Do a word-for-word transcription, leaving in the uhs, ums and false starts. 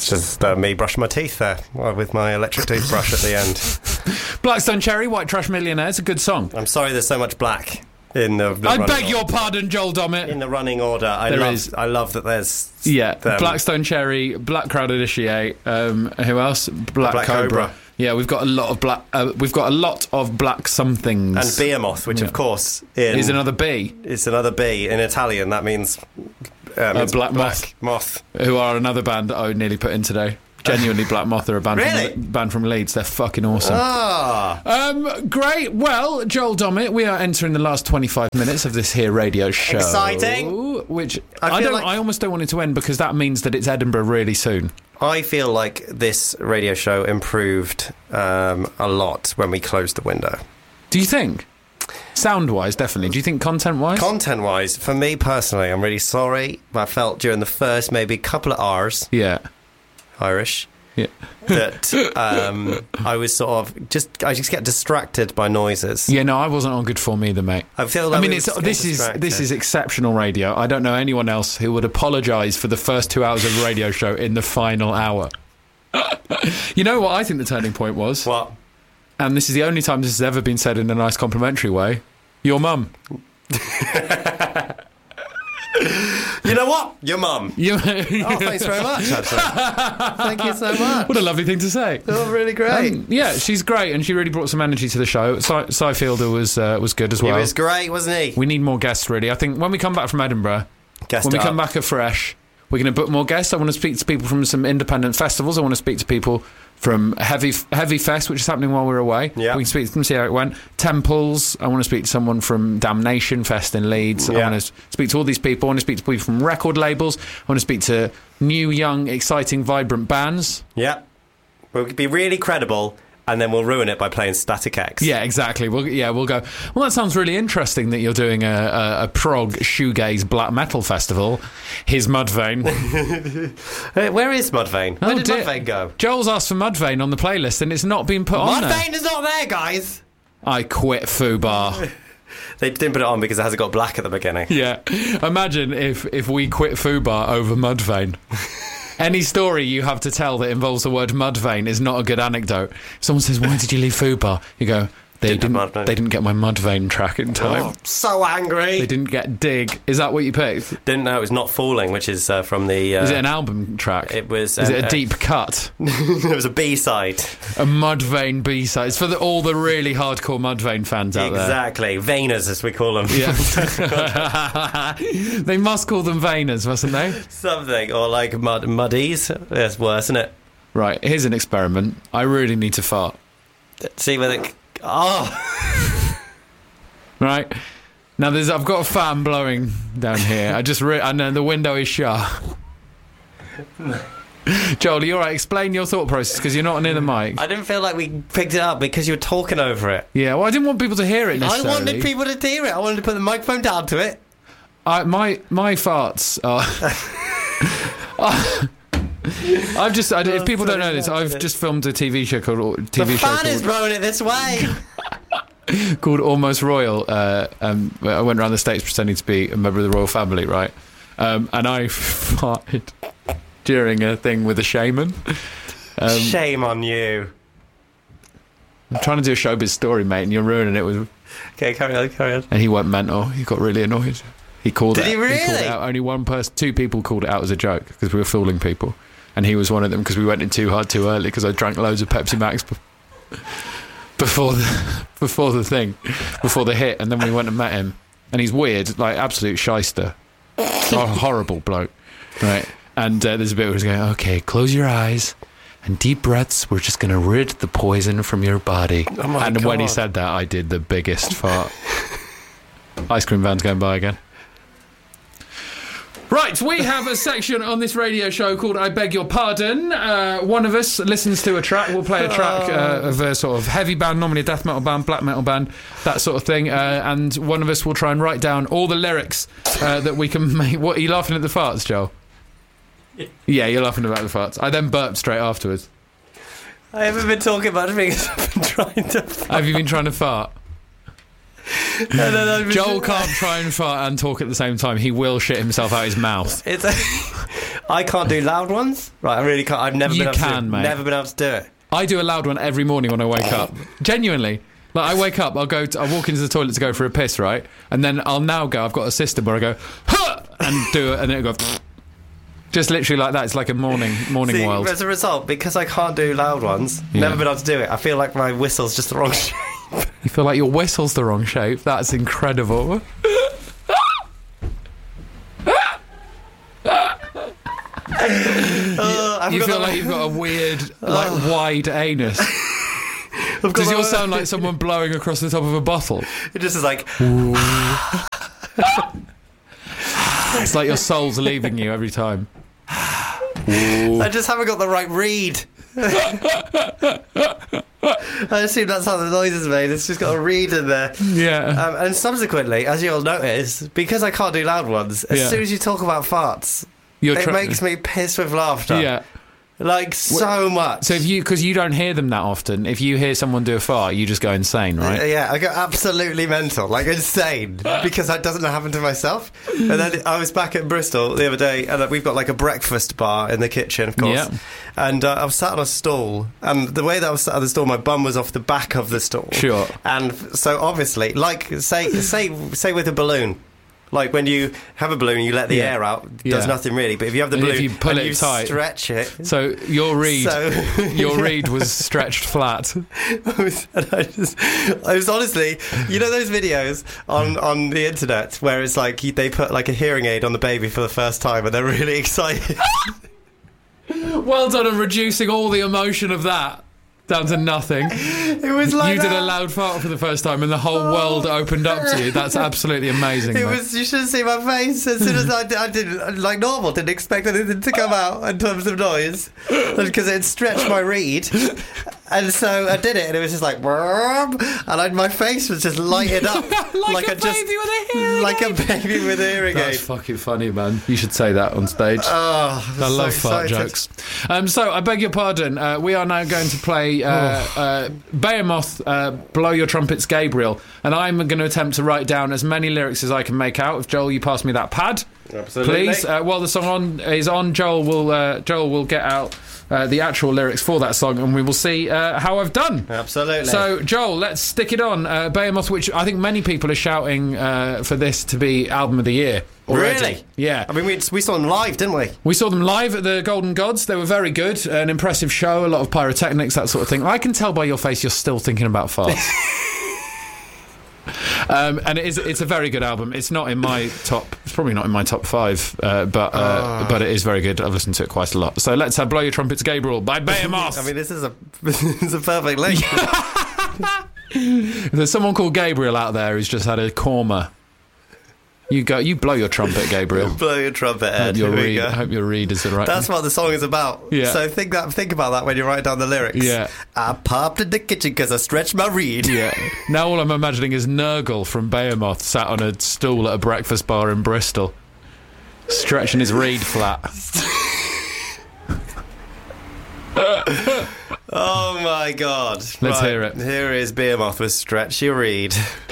Just uh, me brushing my teeth there well, with my electric toothbrush at the end. Blackstone Cherry, White Trash Millionaire. It's a good song. I'm sorry there's so much black in the, the I beg order. your pardon, Joel Dommett. In the running order. I There love, is. I love that there's... Yeah, them. Blackstone Cherry, Black Crowd Initiate, um, who else? Black, Black Cobra. Cobra. Yeah, we've got a lot of black. Uh, we've got a lot of black somethings. And Behemoth, which Yeah. of course in, is another B. It's another B in Italian. That means, uh, means Black black moth. Who are another band that I nearly put in today. Genuinely, Black Moth are a band, Really? from, band from Leeds. They're fucking awesome. Ah, Um, great. Well, Joel Dommett, we are entering the last twenty-five minutes of this here radio show. Exciting. Which I I, feel don't. like- I almost don't want it to end because that means that it's Edinburgh really soon. I feel like this radio show improved um, a lot when we closed the window. Do you think? Sound-wise, definitely. Do you think content-wise? Content-wise, for me personally, I'm really sorry, but I felt during the first maybe couple of hours, yeah. Irish, Yeah. that um, I was sort of just I just get distracted by noises. Yeah, no, I wasn't on good form either, mate. I feel like I mean, we it's were just this getting is distracted. this is exceptional radio. I don't know anyone else who would apologise for the first two hours of a radio show in the final hour. You know what I think the turning point was? What? And this is the only time this has ever been said in a nice complimentary way. Your mum. You know what? Your mum. You- Oh, thanks very much, actually. Thank you so much. What a lovely thing to say. Oh, really great. Um, yeah, she's great, and she really brought some energy to the show. Cy, Cy Fielder was uh, was good as He well. was great, wasn't he? We need more guests, really. I think when we come back from Edinburgh, Guessed when we up. come back at Fresh, we're going to book more guests. I want to speak to people from some independent festivals. I want to speak to people from Heavy Heavy Fest, which is happening while we're away. Yeah. We can speak to them, see how it went. Temples. I want to speak to someone from Damnation Fest in Leeds. I Yeah. want to speak to all these people. I want to speak to people from record labels. I want to speak to new, young, exciting, vibrant bands. Yeah. We'll be really credible, and then we'll ruin it by playing Static X. Yeah, exactly. We'll, yeah, we'll go, well, that sounds really interesting that you're doing a, a, a prog shoegaze black metal festival. Here's Mudvayne. Uh, where is Mudvayne? Where Oh, did dear. Mudvayne go? Joel's asked for Mudvayne on the playlist and it's not been put on there. Mudvayne is not there, guys! I quit Fubar. They didn't put it on because it hasn't got black at the beginning. Yeah. Imagine if, if we quit Fubar over Mudvayne. Any story you have to tell that involves the word Mudvayne is not a good anecdote. Someone says, why did you leave Fubar? You go, they Didn't have didn't, Mudvayne. they didn't get my Mudvayne track in time. Oh, so angry. They didn't get Dig. Is that what you picked? Didn't know it was Not Falling, which is uh, from the... Uh, Is it an album track? It was... Is um, it a uh, deep cut? it was a B-side. A Mudvayne B-side. It's for the, all the really hardcore Mudvayne fans out there. Exactly. Veiners, as we call them. Yeah. They must call them Veiners, mustn't they? Something. Or like mud, Muddies. That's worse, isn't it? Right, here's an experiment. I really need to fart. See whether... It, oh! Right? Now, there's I've got a fan blowing down here. I just... Re- and then the window is shut. Joel, are you all right? Explain your thought process, because you're not near the mic. I didn't feel like we picked it up because you were talking over it. Yeah, well, I didn't want people to hear it I necessarily. wanted people to hear it. I wanted to put the microphone down to it. I, my my farts are. I've just. I, if people don't know this, I've just filmed a T V show called T V The show fan is called, blowing it this way. called Almost Royal. Uh, um, I went around the States pretending to be a member of the royal family, right? Um, and I farted during a thing with a shaman. Um, Shame on you. I'm trying to do a showbiz story, mate, and you're ruining it with. Okay, carry on, carry on. And he went mental. He got really annoyed. He called Did it. he called really? it out. Only one person, two people called it out as a joke because we were fooling people, and he was one of them because we went in too hard too early because I drank loads of Pepsi Max be- before the before the thing, before the hit, and then we went and met him, and he's weird, like absolute shyster, a horrible bloke, right? And uh, there's a bit where he's going, okay, close your eyes. And deep breaths, we're just going to rid the poison from your body. Oh my and when he God. said that, I did the biggest fart. Ice cream van's going by again. Right, we have a section on this radio show called I Beg Your Pardon. Uh, one of us listens to a track. We'll play a track uh, of a sort of heavy band, normally a death metal band, black metal band, that sort of thing. Uh, and one of us will try and write down all the lyrics uh, that we can make. What, are you laughing at the farts, Joel? Yeah, you're laughing about the farts. I then burped straight afterwards. I haven't been talking much because I've been trying to fart. Have you been trying to fart? And then I've been- Joel can't try and fart and talk at the same time. He will shit himself out his mouth. It's a, I can't do loud ones. Right, I really can't. I've never You been able can, to. mate. Never been able to do it. I do a loud one every morning when I wake up. Genuinely. Like, I wake up, I'll go, to, I walk into the toilet to go for a piss, right? And then I'll now go, I've got a system where I go, huh! And do it, and then it goes, just literally like that. It's like a morning, morning See, world. as a result, because I can't do loud ones, Yeah. never been able to do it, I feel like my whistle's just the wrong shape. You feel like your whistle's the wrong shape. That's incredible. Uh, I've You got feel that- like you've got a weird, like, wide anus. I've got Does that- yours sound like someone blowing across the top of a bottle? It just is like... It's like your soul's leaving you every time. I just haven't got the right read. I assume that's how the noise is made. It's just got a reed in there. Yeah. Um, and subsequently, as you'll notice, because I can't do loud ones, as Yeah. soon as you talk about farts, You're it try- makes me piss with laughter. Yeah. Like, so much. So if you, because you don't hear them that often, if you hear someone do a fart, you just go insane, Uh, right? Yeah, I go absolutely mental, like insane, because that doesn't happen to myself. And then I was back at Bristol the other day, and we've got like a breakfast bar in the kitchen, of course. Yeah. And uh, I was sat on a stool, and the way that I was sat on the stool, my bum was off the back of the stool. Sure. And so obviously, like say say say with a balloon. Like when you have a balloon, you let the Yeah. air out. Yeah. Does nothing really. But if you have the And if balloon you pull and it you tight. stretch it, So your reed, So- your reed was stretched flat. I was, and I just, I was honestly, you know those videos on, on the internet where it's like they put like a hearing aid on the baby for the first time and they're really excited. Well done on reducing all the emotion of that down to nothing. It was like You did that. a loud fart for the first time and the whole world opened up to you. That's absolutely amazing. It mate. was. You should see my face as soon as I did. I did like normal. Didn't expect anything to come out in terms of noise because it stretched my reed, and so I did it, and it was just like, "Brrrm," and I, my face was just lighted up like, a I just, baby with a hearing like aid. a baby with a hearing That's aid. fucking funny, man. You should say that on stage. Oh, I I'm love so fart excited. jokes. Um, so, I beg your pardon. Uh, we are now going to play uh, uh, Behemoth, uh, Blow Your Trumpets, Gabriel. And I'm going to attempt to write down as many lyrics as I can make out. If Joel, you pass me that pad, Absolutely. please. Uh, while the song on is on, Joel will uh, Joel will get out uh, the actual lyrics for that song, and we will see uh, how I've done. Absolutely. So, Joel, let's stick it on. Uh, Behemoth, which I think many people are shouting uh, for this to be album of the year already. Really? Yeah. I mean, we, we saw them live, didn't we? We saw them live at the Golden Gods. They were very good. An impressive show, a lot of pyrotechnics, that sort of thing. I can tell by your face you're still thinking about farts. um, and it is, it's a very good album. It's not in my top... It's probably not in my top five, uh, but uh, but it is very good. I've listened to it quite a lot. So let's have Blow Your Trumpets, Gabriel by Behemoth. I mean, this is a this is a perfect link. There's someone called Gabriel out there who's just had a coma. You go. You blow your trumpet, Gabriel. Blow your trumpet, Hope Ed. your, Here we reed, go. hope your reed is the right That's what the song is about. Yeah. So think that think about that when you write down the lyrics. Yeah. I popped in the kitchen because I stretched my reed. Yeah. Now all I'm imagining is Nurgle from Behemoth sat on a stool at a breakfast bar in Bristol, stretching his reed flat. Oh my God. Let's hear it. Here is Behemoth with Stretch Your Reed.